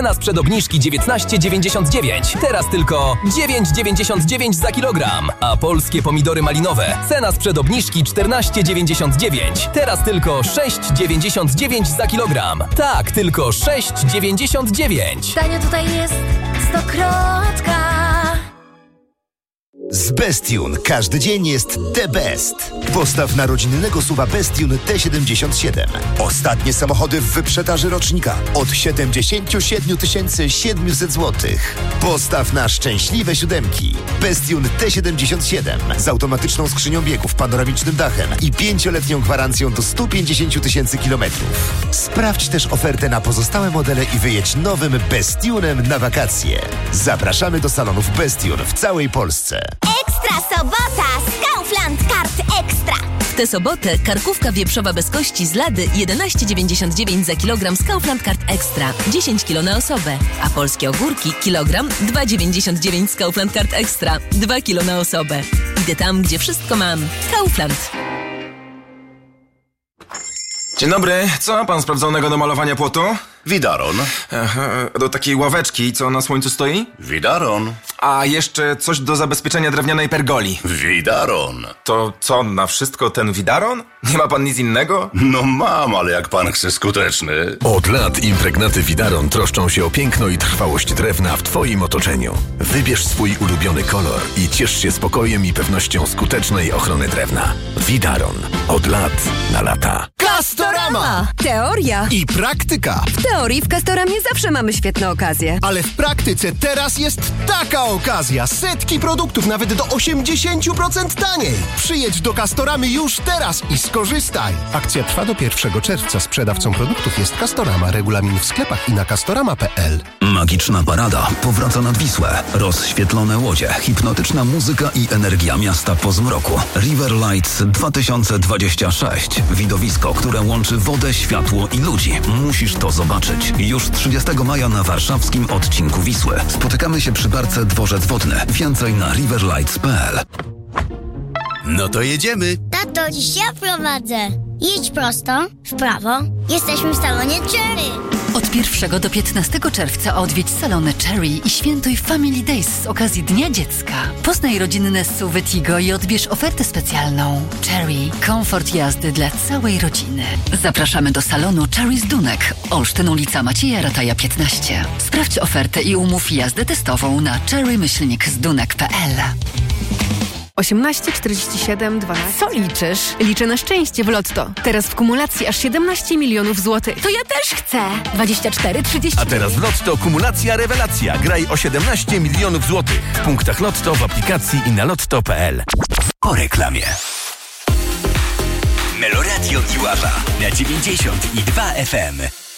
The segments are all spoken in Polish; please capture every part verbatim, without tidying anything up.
Cena sprzed obniżki dziewiętnaście dziewięćdziesiąt dziewięć, teraz tylko dziewięć dziewięćdziesiąt dziewięć za kilogram. A polskie pomidory malinowe, cena sprzed obniżki czternaście dziewięćdziesiąt dziewięć, teraz tylko sześć dziewięćdziesiąt dziewięć za kilogram. Tak, tylko sześć dziewięćdziesiąt dziewięć. Tanio tutaj jest stokrotka. Z Bestune każdy dzień jest the best. Postaw na rodzinnego suwa Bestune T siedemdziesiąt siedem. Ostatnie samochody w wyprzedaży rocznika od siedemdziesiąt siedem tysięcy siedemset złotych. Postaw na szczęśliwe siódemki. Bestune T siedemdziesiąt siedem z automatyczną skrzynią biegów, panoramicznym dachem i pięcioletnią gwarancją do sto pięćdziesiąt tysięcy kilometrów. Sprawdź też ofertę na pozostałe modele i wyjedź nowym Bestunem na wakacje. Zapraszamy do salonów Bestune w całej Polsce. Ekstra sobota z Kaufland Kart Ekstra. W tę sobotę karkówka wieprzowa bez kości z Lady jedenaście dziewięćdziesiąt dziewięć za kilogram z Kaufland Kart Ekstra. dziesięć kilo na osobę. A polskie ogórki kilogram dwa dziewięćdziesiąt dziewięć z Kaufland Kart Ekstra. dwa kilo na osobę. Idę tam, gdzie wszystko mam. Kaufland. Dzień dobry, co ma pan sprawdzonego do malowania płotu? Widaron. Aha, do takiej ławeczki, co na słońcu stoi? Widaron. A jeszcze coś do zabezpieczenia drewnianej pergoli. Widaron. To co, na wszystko ten widaron? Nie ma pan nic innego? No mam, ale jak pan chce skuteczny. Od lat impregnaty Widaron troszczą się o piękno i trwałość drewna w twoim otoczeniu. Wybierz swój ulubiony kolor i ciesz się spokojem i pewnością skutecznej ochrony drewna. Widaron. Od lat na lata. Castorama! Teoria I praktyka. W teorii w Castoramie zawsze mamy świetne okazje. Ale w praktyce teraz jest taka okazja. Setki produktów nawet do osiemdziesiąt procent taniej. Przyjedź do Castoramy już teraz i skorzystaj. Akcja trwa do pierwszego czerwca. Sprzedawcą produktów jest Castorama. Regulamin w sklepach i na castorama kropka p l. Magiczna parada powraca nad Wisłę. Rozświetlone łodzie, hipnotyczna muzyka i energia miasta po zmroku. River Lights dwa tysiące dwadzieścia sześć. Widowisko, które łączy wodę, światło i ludzi. Musisz to zobaczyć. Już trzydziestego maja na warszawskim odcinku Wisły. Spotykamy się przy barce Dworzec Wodny. Więcej na riverlights kropka p l. No to jedziemy. Tato, dziś ja prowadzę. Jedź prosto, w prawo. Jesteśmy w salonie Cherry. Od pierwszego do piętnastego czerwca odwiedź salony Cherry i świętuj Family Days z okazji Dnia Dziecka. Poznaj rodzinne S U V Tigo i odbierz ofertę specjalną. Cherry. Komfort jazdy dla całej rodziny. Zapraszamy do salonu Cherry z Dunek. Olsztyn, ulica Macieja Rataja piętnaście. Sprawdź ofertę i umów jazdę testową na cherry myślnik z dunek kropka p l. osiemnaście czterdzieści siedem dwanaście. Co liczysz? Liczę na szczęście w Lotto. Teraz w kumulacji aż siedemnaście milionów złotych. To ja też chcę. dwadzieścia cztery trzydzieści. A teraz w Lotto kumulacja rewelacja. Graj o siedemnaście milionów złotych. W punktach Lotto, w aplikacji i na lotto kropka p l. Po reklamie. Meloradio Iława na dziewięćdziesiąt i dwa F M.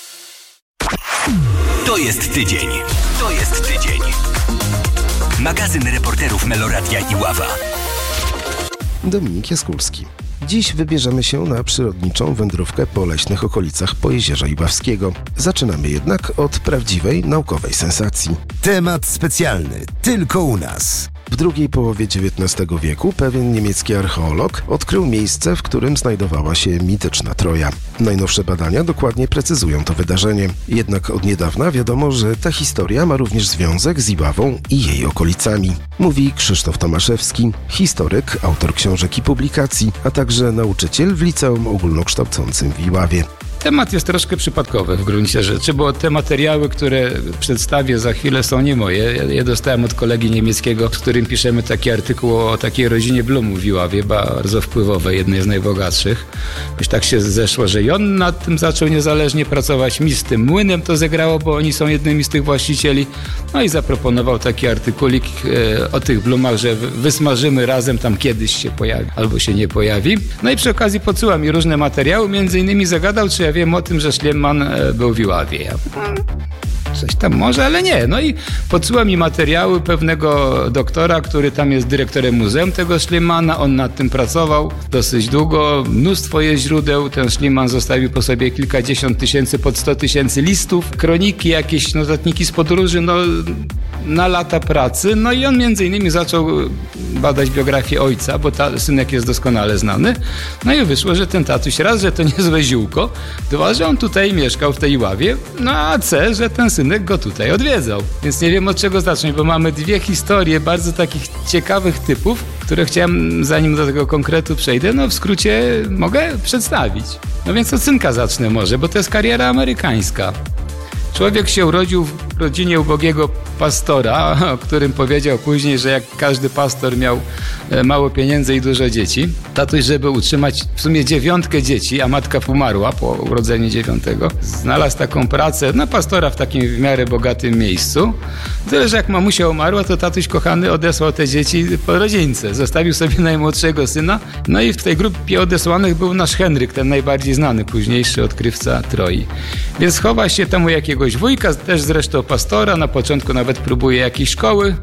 To jest tydzień. To jest tydzień. Magazyn reporterów Meloradia Iława. Dominik Jaskulski. Dziś wybierzemy się na przyrodniczą wędrówkę po leśnych okolicach Pojezierza Iławskiego. Zaczynamy jednak od prawdziwej, naukowej sensacji. Temat specjalny, tylko u nas. W drugiej połowie dziewiętnastego wieku pewien niemiecki archeolog odkrył miejsce, w którym znajdowała się mityczna Troja. Najnowsze badania dokładnie precyzują to wydarzenie. Jednak od niedawna wiadomo, że ta historia ma również związek z Iławą i jej okolicami. Mówi Krzysztof Tomaszewski, historyk, autor książek i publikacji, a także nauczyciel w liceum ogólnokształcącym w Iławie. Temat jest troszkę przypadkowy w gruncie rzeczy, bo te materiały, które przedstawię za chwilę, są nie moje. Ja je dostałem od kolegi niemieckiego, z którym piszemy taki artykuł o takiej rodzinie Blumów w Iławie, bardzo wpływowej, jednej z najbogatszych. Już tak się zeszło, że i on nad tym zaczął niezależnie pracować. Mi z tym młynem to zegrało, bo oni są jednymi z tych właścicieli. No i zaproponował taki artykulik e, o tych Blumach, że wysmażymy razem, tam kiedyś się pojawi albo się nie pojawi. No i przy okazji podsyła mi różne materiały, między innymi zagadał, czy ja wiem o tym, że Schliemann był w Iławie. Ja, coś tam może, ale nie. No i podsyła mi materiały pewnego doktora, który tam jest dyrektorem muzeum tego Schliemanna. On nad tym pracował dosyć długo. Mnóstwo jest źródeł. Ten Schliemann zostawił po sobie kilkadziesiąt tysięcy, pod sto tysięcy listów, kroniki, jakieś notatniki z podróży. No, na lata pracy, no i on między innymi zaczął badać biografię ojca, bo ta, synek jest doskonale znany, no i wyszło, że ten tatuś raz, że to niezłe ziółko, dwa, że on tutaj mieszkał w tej ławie, no a C, że ten synek go tutaj odwiedzał. Więc nie wiem od czego zacząć, bo mamy dwie historie bardzo takich ciekawych typów, które chciałem, zanim do tego konkretu przejdę, no w skrócie mogę przedstawić. No więc od synka zacznę może, bo to jest kariera amerykańska. Człowiek się urodził w rodzinie ubogiego pastora, o którym powiedział później, że jak każdy pastor miał mało pieniędzy i dużo dzieci. Tatuś, żeby utrzymać w sumie dziewiątkę dzieci, a matka umarła po urodzeniu dziewiątego, znalazł taką pracę na pastora w takim w miarę bogatym miejscu. Tyle, że jak mamusia umarła, to tatuś kochany odesłał te dzieci po rodzince. Zostawił sobie najmłodszego syna. No i w tej grupie odesłanych był nasz Henryk, ten najbardziej znany, późniejszy odkrywca Troi. Więc chowa się temu jakiegoś wujka, też zresztą pastora, na początku nawet próbuje jakiejś szkoły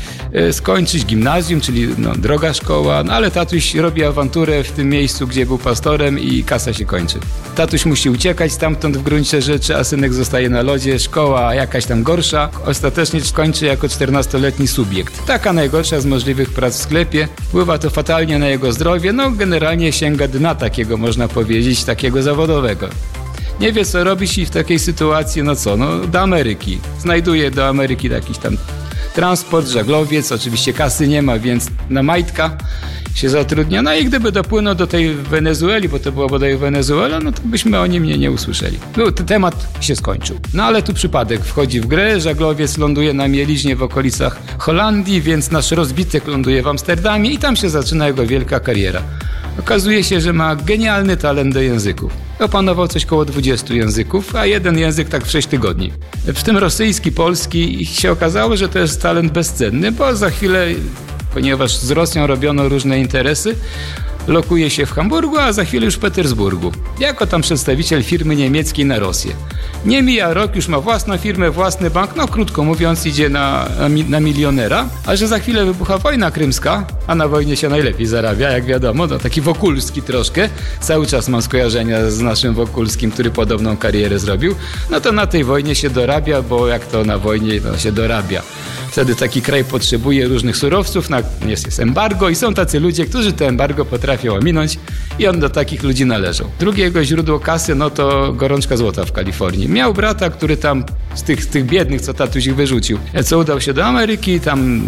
e, skończyć, gimnazjum, czyli no, droga szkoła, no, ale tatuś robi awanturę w tym miejscu, gdzie był pastorem i kasa się kończy. Tatuś musi uciekać stamtąd w gruncie rzeczy, a synek zostaje na lodzie, szkoła jakaś tam gorsza, ostatecznie skończy jako czternastoletni subiekt. Taka najgorsza z możliwych prac w sklepie, wpływa to fatalnie na jego zdrowie, no generalnie sięga dna takiego, można powiedzieć, takiego zawodowego. Nie wie co robić i w takiej sytuacji, no co, no do Ameryki. Znajduje do Ameryki jakiś tam transport, żaglowiec, oczywiście kasy nie ma, więc na majtka się zatrudnia. No i gdyby dopłynął do tej Wenezueli, bo to była bodaj Wenezuela, no to byśmy o nim nie, nie usłyszeli. No, ten temat się skończył. No ale tu przypadek wchodzi w grę, żaglowiec ląduje na mieliźnie w okolicach Holandii, więc nasz rozbitek ląduje w Amsterdamie i tam się zaczyna jego wielka kariera. Okazuje się, że ma genialny talent do języków. Opanował coś koło dwudziestu języków, a jeden język tak w sześć tygodni. W tym rosyjski, polski i się okazało, że to jest talent bezcenny, bo za chwilę, ponieważ z Rosją robiono różne interesy, lokuje się w Hamburgu, a za chwilę już w Petersburgu. Jako tam przedstawiciel firmy niemieckiej na Rosję. Nie mija rok, już ma własną firmę, własny bank, no krótko mówiąc idzie na, na milionera, a że za chwilę wybucha wojna krymska, a na wojnie się najlepiej zarabia, jak wiadomo, no taki Wokulski troszkę, cały czas mam skojarzenia z naszym Wokulskim, który podobną karierę zrobił, no to na tej wojnie się dorabia, bo jak to na wojnie no, się dorabia. Wtedy taki kraj potrzebuje różnych surowców, na, jest, jest embargo i są tacy ludzie, którzy to embargo potrafią ominąć i on do takich ludzi należał. Drugie jego źródło kasy, no to gorączka złota w Kalifornii. Miał brata, który tam z tych, z tych biednych, co tatuś ich wyrzucił, co udał się do Ameryki, tam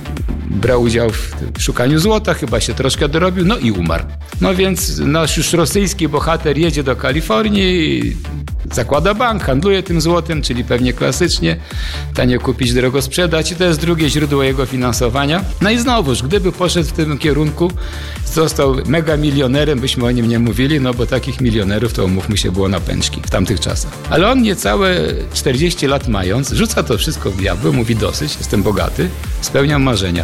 brał udział w szukaniu złota, chyba się troszkę dorobił, no i umarł. No więc nasz już rosyjski bohater jedzie do Kalifornii, zakłada bank, handluje tym złotem, czyli pewnie klasycznie, tanio kupić, drogo sprzedać i to jest drugie źródło jego finansowania. No i znowuż, gdyby poszedł w tym kierunku, został mega milionerem, byśmy o nim nie mówili, no bo takich milionerów to umówmy się było na pęczki w tamtych czasach. Ale on niecałe czterdzieści lat mając, rzuca to wszystko w diabły, mówi dosyć, jestem bogaty, spełniam marzenia.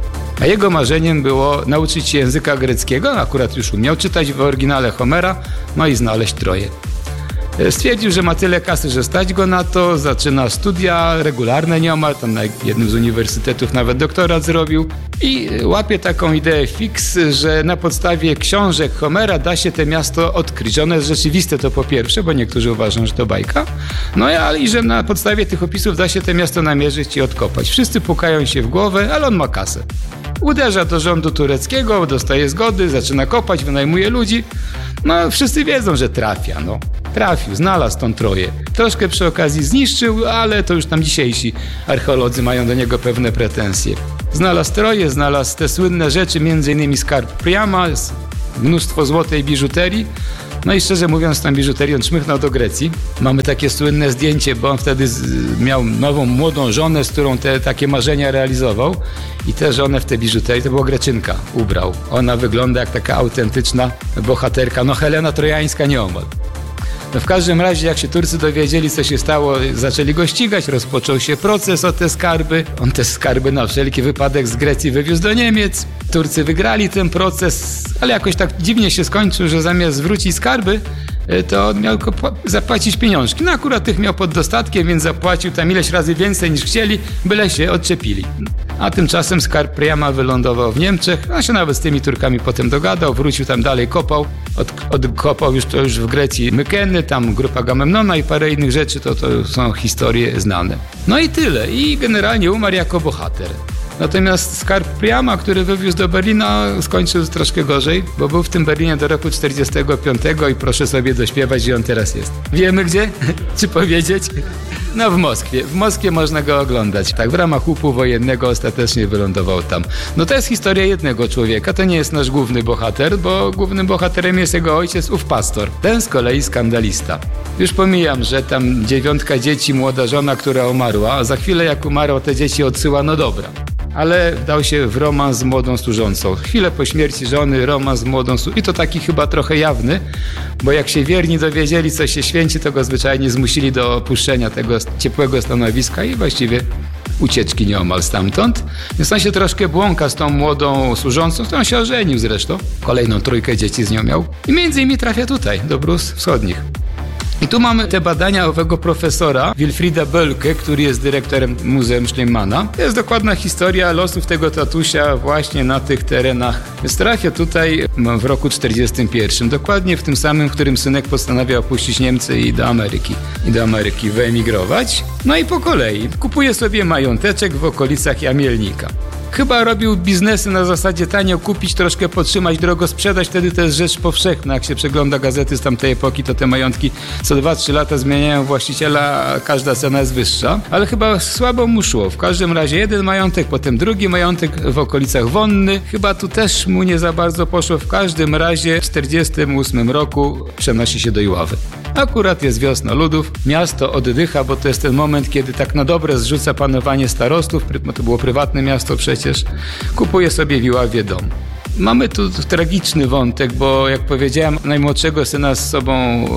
A jego marzeniem było nauczyć się języka greckiego, akurat już umiał czytać w oryginale Homera, no i znaleźć Troję. Stwierdził, że ma tyle kasy, że stać go na to, zaczyna studia regularne nieomal, tam na jednym z uniwersytetów nawet doktorat zrobił i łapie taką ideę fix, że na podstawie książek Homera da się te miasto odkryć. Ono jest rzeczywiste, to po pierwsze, bo niektórzy uważają, że to bajka, no ale i że na podstawie tych opisów da się te miasto namierzyć i odkopać. Wszyscy pukają się w głowę, ale on ma kasę. Uderza do rządu tureckiego, dostaje zgody, zaczyna kopać, wynajmuje ludzi. No wszyscy wiedzą, że trafia, no. Trafił, znalazł tą Troję. Troszkę przy okazji zniszczył, ale to już tam dzisiejsi archeolodzy mają do niego pewne pretensje. Znalazł Troję, znalazł te słynne rzeczy, między innymi skarb Priama, mnóstwo złotej biżuterii. No i szczerze mówiąc, tam biżuterią czmychnął do Grecji. Mamy takie słynne zdjęcie, bo on wtedy z, miał nową, młodą żonę, z którą te takie marzenia realizował. I tę żonę w tej biżuterii, to była Greczynka, ubrał. Ona wygląda jak taka autentyczna bohaterka, no Helena Trojańska nieomal. No w każdym razie, jak się Turcy dowiedzieli, co się stało, zaczęli go ścigać, rozpoczął się proces o te skarby. On te skarby na wszelki wypadek z Grecji wywiózł do Niemiec. Turcy wygrali ten proces, ale jakoś tak dziwnie się skończył, że zamiast zwrócić skarby, to on miał zapłacić pieniążki. No akurat tych miał pod dostatkiem, więc zapłacił tam ileś razy więcej niż chcieli, byle się odczepili. A tymczasem skarb Priama wylądował w Niemczech, a się nawet z tymi Turkami potem dogadał, wrócił tam dalej, kopał, od, odkopał już to już w Grecji Mykeny, tam grupa Agamemnona i parę innych rzeczy, to, to są historie znane. No i tyle. I generalnie umarł jako bohater. Natomiast skarb Priama, który wywiózł do Berlina, skończył troszkę gorzej, bo był w tym Berlinie do roku czterdziestego piątego i proszę sobie dośpiewać, gdzie on teraz jest. Wiemy gdzie? Czy powiedzieć? No w Moskwie. W Moskwie można go oglądać. Tak, w ramach łupu wojennego ostatecznie wylądował tam. No to jest historia jednego człowieka, to nie jest nasz główny bohater, bo głównym bohaterem jest jego ojciec, ów pastor. Ten z kolei skandalista. Już pomijam, że tam dziewiątka dzieci, młoda żona, która umarła, a za chwilę jak umarła, te dzieci odsyła, no dobra. Ale wdał się w romans z młodą służącą. Chwilę po śmierci żony romans z młodą służącą. I to taki chyba trochę jawny, bo jak się wierni dowiedzieli, co się święci, to go zwyczajnie zmusili do opuszczenia tego ciepłego stanowiska i właściwie ucieczki nieomal stamtąd. Więc on się troszkę błąka z tą młodą służącą, z którą się ożenił zresztą. Kolejną trójkę dzieci z nią miał. I między innymi trafia tutaj, do Prus Wschodnich. I tu mamy te badania owego profesora Wilfrida Bölke, który jest dyrektorem Muzeum Schliemmana. To jest dokładna historia losów tego tatusia właśnie na tych terenach. Więc trafia tutaj w roku czterdziestym pierwszym, dokładnie w tym samym, w którym synek postanawia opuścić Niemcy i do Ameryki. I do Ameryki wyemigrować. No i po kolei kupuje sobie mająteczek w okolicach Jamielnika. Chyba robił biznesy na zasadzie tanio kupić, troszkę podtrzymać, drogo sprzedać, wtedy to jest rzecz powszechna. Jak się przegląda gazety z tamtej epoki, to te majątki co dwa trzy lata zmieniają właściciela, a każda cena jest wyższa. Ale chyba słabo mu szło. W każdym razie jeden majątek, potem drugi majątek w okolicach Wonny. Chyba tu też mu nie za bardzo poszło. W każdym razie w czterdziestym ósmym roku przenosi się do Iławy. Akurat jest wiosna ludów, miasto oddycha, bo to jest ten moment, kiedy tak na dobre zrzuca panowanie starostów, no to było prywatne miasto przecież, kupuje sobie w Iławie dom. Mamy tu tragiczny wątek, bo jak powiedziałem, najmłodszego syna z sobą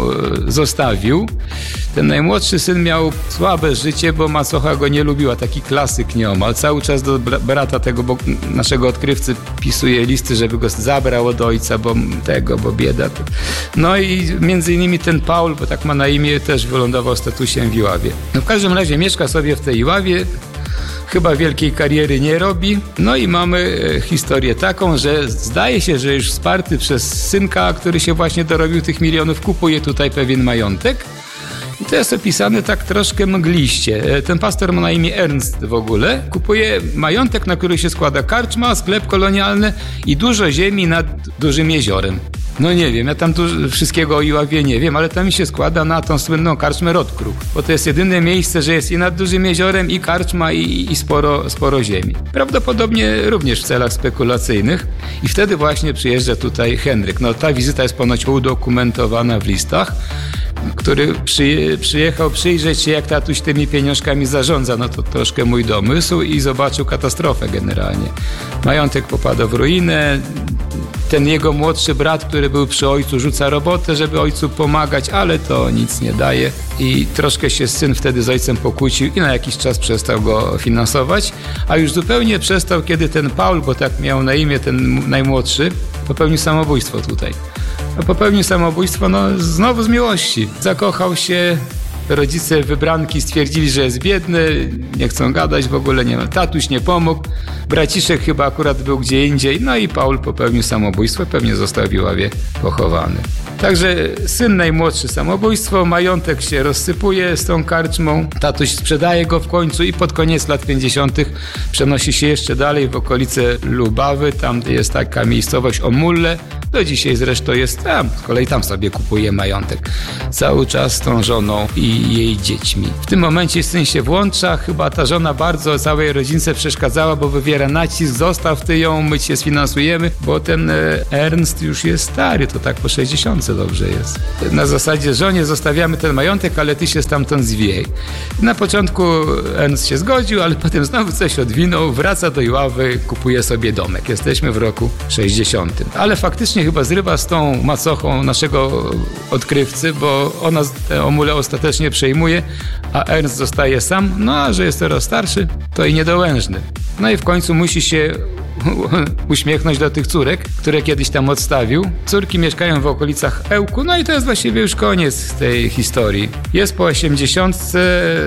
zostawił. Ten najmłodszy syn miał słabe życie, bo macocha go nie lubiła, taki klasyk nieomal. Cały czas do brata tego bo, naszego odkrywcy pisuje listy, żeby go zabrał od ojca, bo tego, bo bieda. No i między innymi ten Paul, bo tak ma na imię, też wylądował statusem w Iławie. No w każdym razie mieszka sobie w tej Iławie, chyba wielkiej kariery nie robi. No i mamy historię taką, że zdaje się, że już wsparty przez synka, który się właśnie dorobił tych milionów, kupuje tutaj pewien majątek. I to jest opisane tak troszkę mgliście. Ten pastor ma na imię Ernst w ogóle. Kupuje majątek, na który się składa karczma, sklep kolonialny i dużo ziemi nad dużym jeziorem. No nie wiem, ja tam tu wszystkiego o Iławie nie wiem, ale tam mi się składa na tą słynną karczmę Rotkrug, bo to jest jedyne miejsce, że jest i nad dużym jeziorem, i karczma, i, i sporo, sporo ziemi. Prawdopodobnie również w celach spekulacyjnych i wtedy właśnie przyjeżdża tutaj Henryk. No ta wizyta jest ponoć udokumentowana w listach, który przy, przyjechał przyjrzeć się, jak tatuś tymi pieniążkami zarządza. No to troszkę mój domysł i zobaczył katastrofę generalnie. Majątek popada w ruinę. Ten jego młodszy brat, który był przy ojcu, rzuca robotę, żeby ojcu pomagać, ale to nic nie daje. I troszkę się syn wtedy z ojcem pokłócił i na jakiś czas przestał go finansować, a już zupełnie przestał, kiedy ten Paul, bo tak miał na imię ten najmłodszy, popełnił samobójstwo tutaj. A popełnił samobójstwo, no znowu z miłości. Zakochał się, rodzice wybranki stwierdzili, że jest biedny, nie chcą gadać, w ogóle nie ma. Tatuś nie pomógł, braciszek chyba akurat był gdzie indziej, no i Paul popełnił samobójstwo, pewnie został w Iławie pochowany. Także syn najmłodszy samobójstwo, majątek się rozsypuje z tą karczmą, tatuś sprzedaje go w końcu i pod koniec lat pięćdziesiątych przenosi się jeszcze dalej w okolice Lubawy, tam jest taka miejscowość Omulle, do dzisiaj zresztą jest tam, z kolei tam sobie kupuje majątek. Cały czas z tą żoną i jej dziećmi. W tym momencie syn się włącza, chyba ta żona bardzo całej rodzince przeszkadzała, bo wywiera nacisk, zostaw ty ją, my cię sfinansujemy, bo ten Ernst już jest stary, to tak po sześćdziesiątce dobrze jest. Na zasadzie żonie zostawiamy ten majątek, ale ty się stamtąd zwijaj. Na początku Ernst się zgodził, ale potem znowu coś odwinął, wraca do Iławy, kupuje sobie domek. Jesteśmy w roku sześćdziesiątym. Ale faktycznie chyba zrywa z tą macochą naszego odkrywcy, bo ona tę Omulę ostatecznie przejmuje, a Ernst zostaje sam, no a że jest coraz starszy, to i niedołężny. No i w końcu musi się uśmiechnąć do tych córek, które kiedyś tam odstawił. Córki mieszkają w okolicach Ełku, no i to jest właściwie już koniec tej historii. Jest po osiemdziesiątce,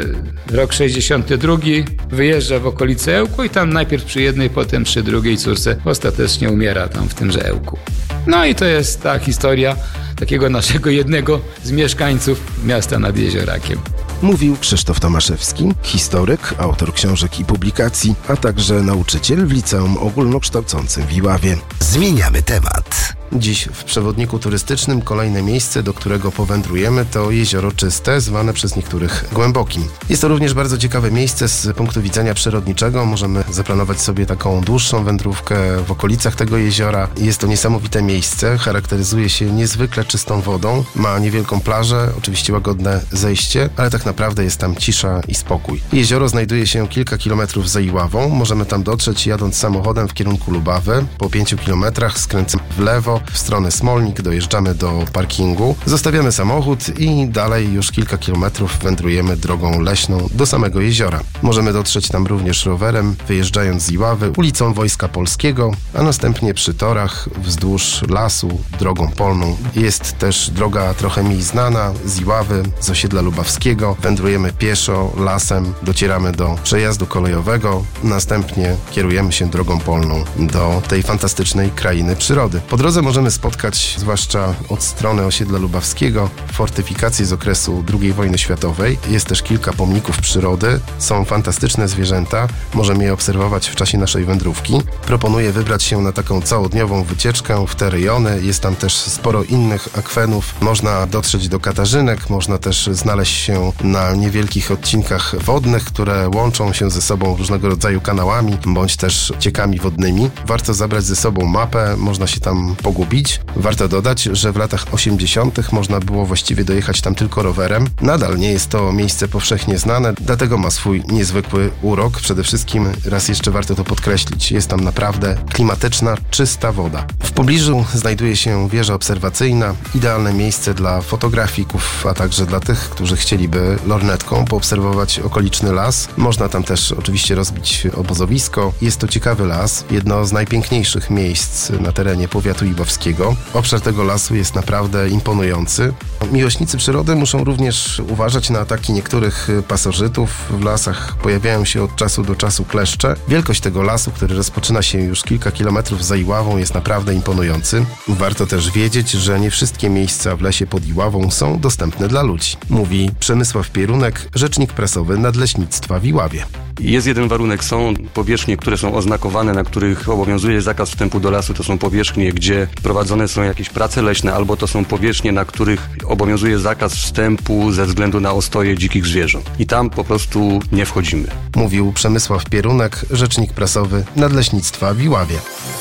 rok sześćdziesiąty drugi, wyjeżdża w okolice Ełku i tam najpierw przy jednej, potem przy drugiej córce ostatecznie umiera tam w tymże Ełku. No i to jest ta historia takiego naszego jednego z mieszkańców miasta nad Jeziorakiem. Mówił Krzysztof Tomaszewski, historyk, autor książek i publikacji, a także nauczyciel w liceum ogólnokształcącym w Iławie. Zmieniamy temat. Dziś w przewodniku turystycznym kolejne miejsce, do którego powędrujemy, to Jezioro Czyste, zwane przez niektórych Głębokim. Jest to również bardzo ciekawe miejsce z punktu widzenia przyrodniczego. Możemy zaplanować sobie taką dłuższą wędrówkę w okolicach tego jeziora. Jest to niesamowite miejsce, charakteryzuje się niezwykle czystą wodą, ma niewielką plażę, oczywiście łagodne zejście, ale tak naprawdę jest tam cisza i spokój. Jezioro znajduje się kilka kilometrów za Iławą. Możemy tam dotrzeć jadąc samochodem w kierunku Lubawy. Po pięciu kilometrach skręcamy w lewo w stronę Smolnik, dojeżdżamy do parkingu, zostawiamy samochód i dalej już kilka kilometrów wędrujemy drogą leśną do samego jeziora. Możemy dotrzeć tam również rowerem, wyjeżdżając z Iławy ulicą Wojska Polskiego, a następnie przy torach wzdłuż lasu drogą polną. Jest też droga trochę mniej znana z Iławy, z osiedla lubawskiego. Wędrujemy pieszo, lasem, docieramy do przejazdu kolejowego, następnie kierujemy się drogą polną do tej fantastycznej krainy przyrody. Po drodze możemy spotkać, zwłaszcza od strony osiedla lubawskiego, fortyfikacje z okresu drugiej wojny światowej. Jest też kilka pomników przyrody, są fantastyczne zwierzęta, możemy je obserwować w czasie naszej wędrówki. Proponuję wybrać się na taką całodniową wycieczkę w te rejony. Jest tam też sporo innych akwenów. Można dotrzeć do Katarzynek, można też znaleźć się na niewielkich odcinkach wodnych, które łączą się ze sobą różnego rodzaju kanałami, bądź też ciekami wodnymi. Warto zabrać ze sobą mapę, można się tam pogubić. Warto dodać, że w latach osiemdziesiątych można było właściwie dojechać tam tylko rowerem. Nadal nie jest to miejsce powszechnie znane, dlatego ma swój niezwykły urok. Przede wszystkim, raz jeszcze warto to podkreślić, jest tam naprawdę klimatyczna, czysta woda. W pobliżu znajduje się wieża obserwacyjna, idealne miejsce dla fotografików, a także dla tych, którzy chcieliby lornetką poobserwować okoliczny las. Można tam też oczywiście rozbić obozowisko. Jest to ciekawy las, jedno z najpiękniejszych miejsc na terenie powiatu iławskiego. Obszar tego lasu jest naprawdę imponujący. Miłośnicy przyrody muszą również uważać na ataki niektórych pasożytów. W lasach pojawiają się od czasu do czasu kleszcze. Wielkość tego lasu, który rozpoczyna się już kilka kilometrów za Iławą, jest naprawdę imponujący. Warto też wiedzieć, że nie wszystkie miejsca w lesie pod Iławą są dostępne dla ludzi. Mówi Przemysław Pierunek, rzecznik prasowy Nadleśnictwa w Iławie. Jest jeden warunek, są powierzchnie, które są oznakowane, na których obowiązuje zakaz wstępu do lasu. To są powierzchnie, gdzie prowadzone są jakieś prace leśne, albo to są powierzchnie, na których obowiązuje zakaz wstępu ze względu na ostoje dzikich zwierząt. I tam po prostu nie wchodzimy. Mówił Przemysław Pierunek, rzecznik prasowy Nadleśnictwa w Iławie.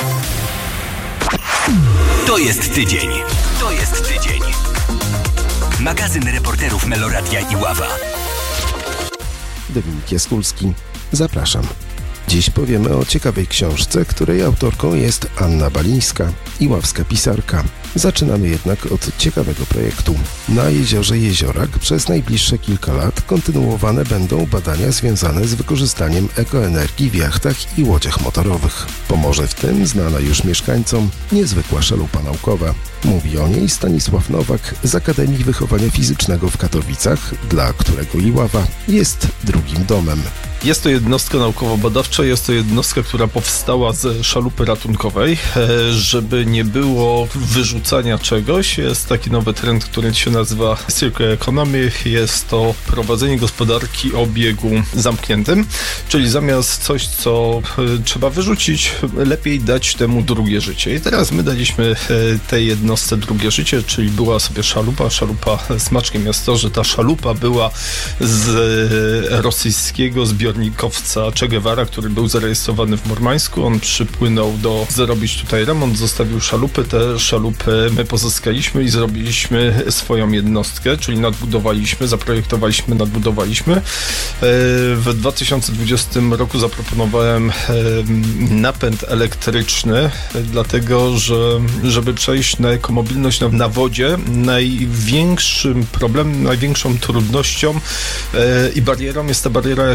To jest tydzień. To jest tydzień. Magazyn reporterów Meloradia Iława. Dominik Jaskulski. Zapraszam. Dziś powiemy o ciekawej książce, której autorką jest Anna Balińska, iławska pisarka. Zaczynamy jednak od ciekawego projektu. Na jeziorze Jeziorak przez najbliższe kilka lat kontynuowane będą badania związane z wykorzystaniem ekoenergii w jachtach i łodziach motorowych. Pomoże w tym znana już mieszkańcom niezwykła szalupa naukowa. Mówi o niej Stanisław Nowak z Akademii Wychowania Fizycznego w Katowicach, dla którego Iława jest drugim domem. Jest to jednostka naukowo-badawcza, jest to jednostka, która powstała z szalupy ratunkowej, żeby nie było wyrzucania czegoś. Jest taki nowy trend, który się nazywa Circular Economy. Jest to prowadzenie gospodarki o obiegu zamkniętym, czyli zamiast coś, co trzeba wyrzucić, lepiej dać temu drugie życie. I teraz my daliśmy tej jednostce drugie życie, czyli była sobie szalupa. Szalupa, smaczkiem jest to, że ta szalupa była z rosyjskiego zbioru zbiornikowca Che Guevara, który był zarejestrowany w Murmańsku. On przypłynął do zrobić tutaj remont, zostawił szalupy. Te szalupy my pozyskaliśmy i zrobiliśmy swoją jednostkę, czyli nadbudowaliśmy, zaprojektowaliśmy, nadbudowaliśmy. W dwa tysiące dwudziestym roku zaproponowałem napęd elektryczny, dlatego że żeby przejść na ekomobilność na, na wodzie, największym problemem, największą trudnością i barierą jest ta bariera ekonomiczna.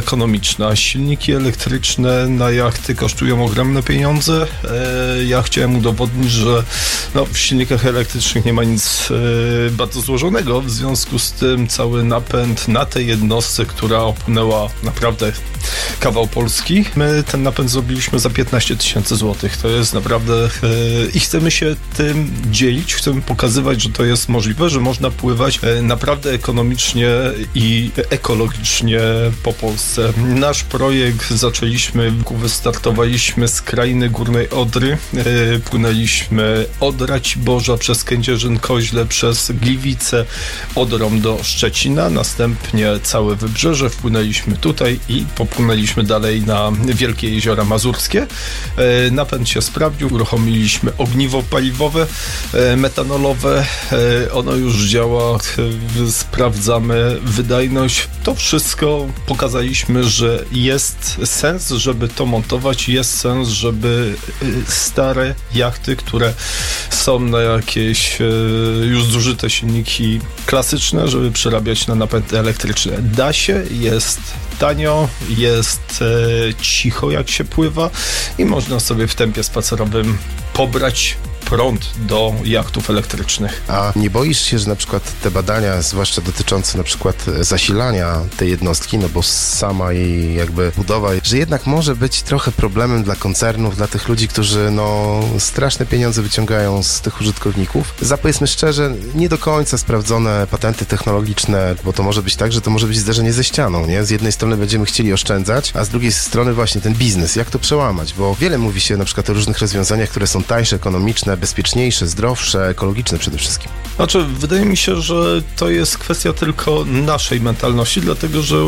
ekologiczna. Silniki elektryczne na jachty kosztują ogromne pieniądze. Ja chciałem udowodnić, że no, w silnikach elektrycznych nie ma nic bardzo złożonego. W związku z tym cały napęd na tej jednostce, która opłynęła naprawdę kawał Polski, my ten napęd zrobiliśmy za piętnaście tysięcy złotych. To jest naprawdę... I chcemy się tym dzielić, chcemy pokazywać, że to jest możliwe, że można pływać naprawdę ekonomicznie i ekologicznie po Polsce. Nasz projekt zaczęliśmy, wystartowaliśmy z krainy Górnej Odry, płynęliśmy od Raciborza przez Kędzierzyn-Koźle, przez Gliwice, Odrą do Szczecina, następnie całe Wybrzeże, wpłynęliśmy tutaj i popłynęliśmy dalej na Wielkie Jeziora Mazurskie. Napęd się sprawdził, uruchomiliśmy ogniwo paliwowe, metanolowe, ono już działa, sprawdzamy wydajność. To wszystko pokazaliśmy, że jest sens, żeby to montować, jest sens, żeby stare jachty, które są na jakieś już zużyte silniki klasyczne, żeby przerabiać na napęd elektryczny. Da się, jest tanio, jest e, cicho jak się pływa i można sobie w tempie spacerowym pobrać prąd do jachtów elektrycznych. A nie boisz się, że na przykład te badania, zwłaszcza dotyczące na przykład zasilania tej jednostki, no bo sama jej jakby budowa, że jednak może być trochę problemem dla koncernów, dla tych ludzi, którzy no straszne pieniądze wyciągają z tych użytkowników. Za, powiedzmy szczerze, nie do końca sprawdzone patenty technologiczne, bo to może być tak, że to może być zderzenie ze ścianą, nie? Z jednej strony będziemy chcieli oszczędzać, a z drugiej strony właśnie ten biznes, jak to przełamać, bo wiele mówi się na przykład o różnych rozwiązaniach, które są tańsze, ekonomiczne, bezpieczniejsze, zdrowsze, ekologiczne przede wszystkim. Znaczy, wydaje mi się, że to jest kwestia tylko naszej mentalności, dlatego, że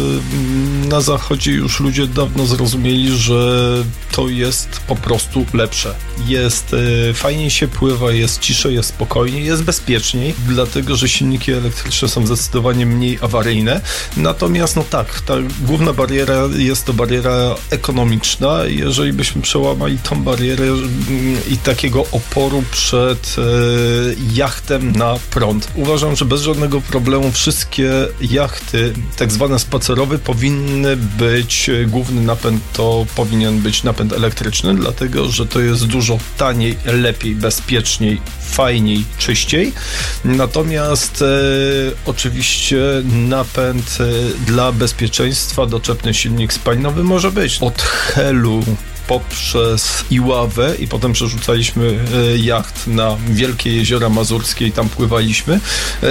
na zachodzie już ludzie dawno zrozumieli, że to jest po prostu lepsze. Jest y, fajniej się pływa, jest ciszej, jest spokojniej, jest bezpieczniej, dlatego, że silniki elektryczne są zdecydowanie mniej awaryjne. Natomiast, no tak, ta główna bariera jest to bariera ekonomiczna. Jeżeli byśmy przełamali tą barierę i takiego oporu przed e, jachtem na prąd. Uważam, że bez żadnego problemu wszystkie jachty, tak zwane spacerowe, powinny być, główny napęd to powinien być napęd elektryczny, dlatego, że to jest dużo taniej, lepiej, bezpieczniej, fajniej, czyściej. Natomiast e, oczywiście napęd e, dla bezpieczeństwa, doczepny silnik spalinowy może być. Od Helu poprzez Iławę i potem przerzucaliśmy e, jacht na Wielkie Jeziora Mazurskie i tam pływaliśmy. E,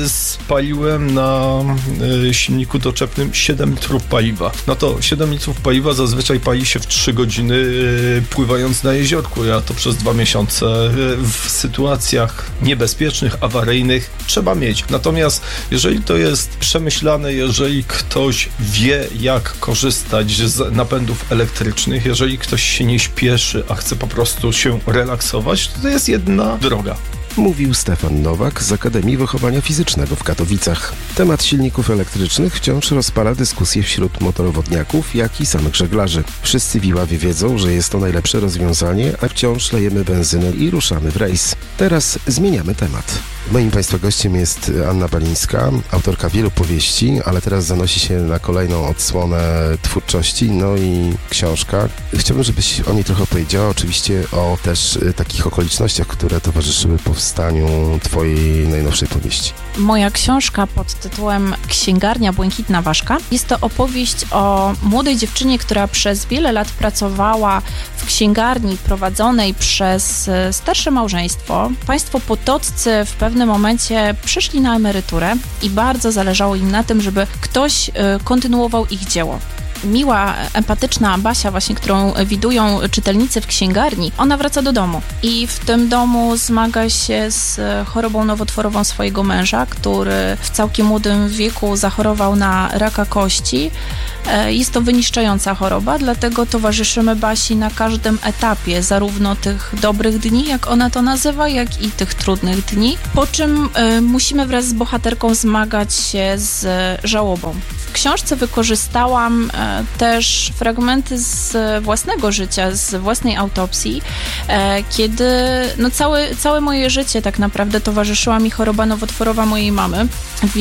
spaliłem na e, silniku doczepnym siedem litrów paliwa. No to siedem litrów paliwa zazwyczaj pali się w trzy godziny e, pływając na jeziorku. Ja to przez dwa miesiące e, w sytuacjach niebezpiecznych, awaryjnych trzeba mieć. Natomiast jeżeli to jest przemyślane, jeżeli ktoś wie, jak korzystać z napędów elektrycznych, jeżeli ktoś się nie śpieszy, a chce po prostu się relaksować, to, to jest jedna droga. Mówił Stefan Nowak z Akademii Wychowania Fizycznego w Katowicach. Temat silników elektrycznych wciąż rozpala dyskusję wśród motorowodniaków, jak i samych żeglarzy. Wszyscy w Iławie wiedzą, że jest to najlepsze rozwiązanie, a wciąż lejemy benzynę i ruszamy w rejs. Teraz zmieniamy temat. Moim Państwa gościem jest Anna Balińska, autorka wielu powieści, ale teraz zanosi się na kolejną odsłonę twórczości, no i książka. Chciałbym, żebyś o niej trochę powiedziała, oczywiście o też takich okolicznościach, które towarzyszyły powstaniu Twojej najnowszej powieści. Moja książka pod tytułem Księgarnia Błękitna Ważka jest to opowieść o młodej dziewczynie, która przez wiele lat pracowała w księgarni prowadzonej przez starsze małżeństwo. Państwo potoccy w pewnym momencie przyszli na emeryturę i bardzo zależało im na tym, żeby ktoś kontynuował ich dzieło. Miła, empatyczna Basia właśnie, którą widują czytelnicy w księgarni, ona wraca do domu i w tym domu zmaga się z chorobą nowotworową swojego męża, który w całkiem młodym wieku zachorował na raka kości. Jest to wyniszczająca choroba, dlatego towarzyszymy Basi na każdym etapie, zarówno tych dobrych dni, jak ona to nazywa, jak i tych trudnych dni, po czym y, musimy wraz z bohaterką zmagać się z żałobą. W książce wykorzystałam y, też fragmenty z własnego życia, z własnej autopsji, y, kiedy no, całe, całe moje życie tak naprawdę towarzyszyła mi choroba nowotworowa mojej mamy.